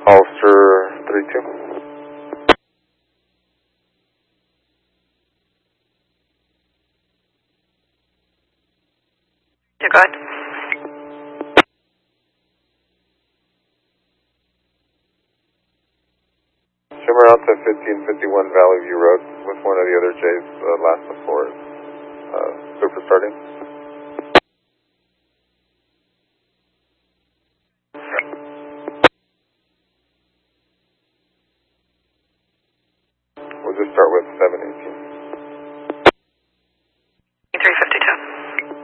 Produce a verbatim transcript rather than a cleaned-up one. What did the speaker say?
Hollister three two. You're good. Shimmer out to fifteen fifty-one Valley View Road with one of the other J's uh, last before uh, super starting. We'll just start with